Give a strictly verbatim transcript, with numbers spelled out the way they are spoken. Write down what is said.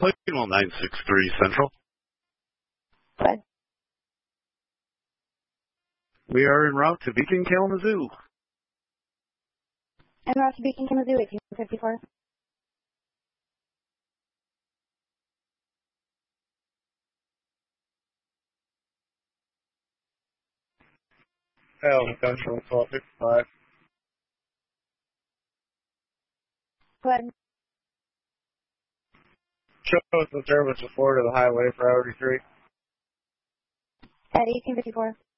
Plainwell nine six three Central. Go ahead. We are en route to Beacon, Kalamazoo. En route to Beacon, Kalamazoo, eighteen fifty-four. Hell, Central twelve fifty-five. Go ahead. Show us the service before to the highway for Priority three. At eighteen fifty-four.